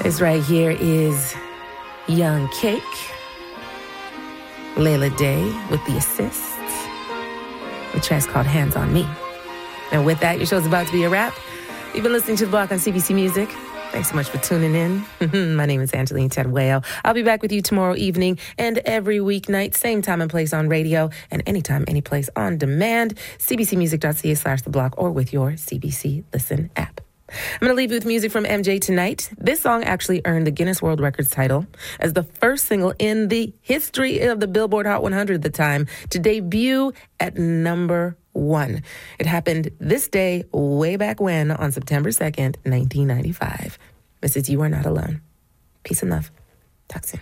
This right here is Young Cake, Layla Day with the assist. The track's called Hands on Me. And with that, your show's about to be a wrap. You've been listening to The Block on CBC Music. Thanks so much for tuning in. My name is Angeline Tedwell. I'll be back with you tomorrow evening and every weeknight, same time and place on radio, and anytime, any place on demand. cbcmusic.ca/theblock or with your CBC Listen app. I'm going to leave you with music from MJ tonight. This song actually earned the Guinness World Records title as the first single in the history of the Billboard Hot 100 at the time to debut at number 1. It happened this day, way back when, on September 2nd, 1995. Mrs. You Are Not Alone. Peace and love. Talk soon.